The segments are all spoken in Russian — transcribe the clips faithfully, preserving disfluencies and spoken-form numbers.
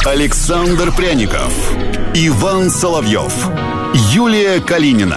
Александр Пряников, Иван Соловьев, Юлия Калинина.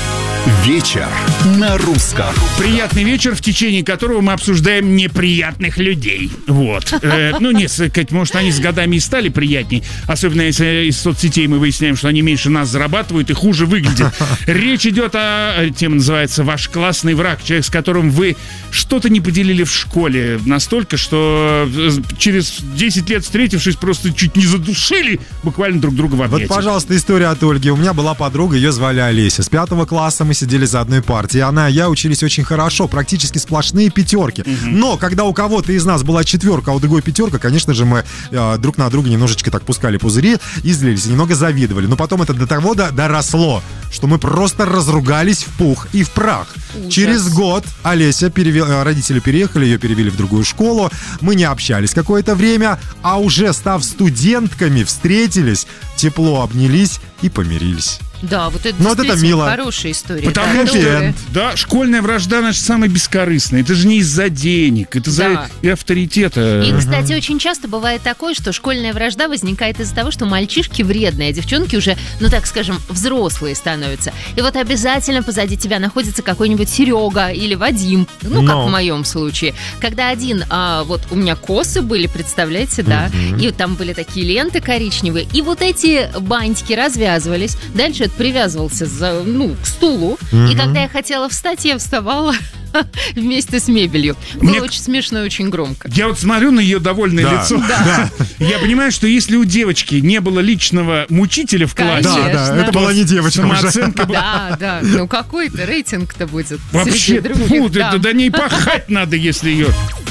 Вечер на русском. Приятный вечер, в течение которого мы обсуждаем неприятных людей. Вот. Э, ну, не сказать, может, они с годами и стали приятней. Особенно если из соцсетей мы выясняем, что они меньше нас зарабатывают и хуже выглядят. Речь идет о... Тема называется «Ваш классный враг». Человек, с которым вы что-то не поделили в школе. Настолько, что через десять лет, встретившись, просто чуть не задушили буквально друг друга в объятиях. Вот, пожалуйста, история от Ольги. У меня была подруга, ее звали Олеся. С пятого класса мы сидели за одной партией. Она и я учились очень хорошо, практически сплошные пятерки. Угу. Но когда у кого-то из нас была четверка, а у другой пятерка, конечно же, мы э, друг на друга немножечко так пускали пузыри и злились, и немного завидовали. Но потом это до того до, доросло, что мы просто разругались в пух и в прах. Ужас. Через год Олеся, перевел, родители переехали, ее перевели в другую школу. Мы не общались какое-то время, а уже став студентками, встретились, тепло обнялись и помирились. Да, вот это Но действительно это мило. Хорошая история. Потому да, что, да, школьная вражда наша самая бескорыстная. Это же не из-за денег, это за Да. и авторитета. И, кстати, очень часто бывает такое, что школьная вражда возникает из-за того, что мальчишки вредные, а девчонки уже, ну так скажем, взрослые становятся. И вот обязательно позади тебя находится какой-нибудь Серега или Вадим, ну, как Но. в моем случае. Когда один, а, вот у меня косы были, представляете, да, и вот там были такие ленты коричневые, и вот эти бантики развязывались, дальше это привязывался за, ну, к стулу, и когда я хотела встать, я вставала вместе с мебелью. Было Мне... очень смешно и очень громко. Я вот смотрю на ее довольное Да. лицо. Да. Я понимаю, что если у девочки не было личного мучителя в классе, Конечно. Да, да, это То была не девочка уже. самооценка была... Да, да. Ну какой-то рейтинг-то будет. Вообще, среди других, фу, да. да. До ней пахать надо, если ее...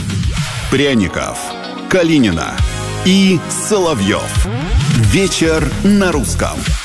Пряников, Калинина и Соловьев. Вечер на русском.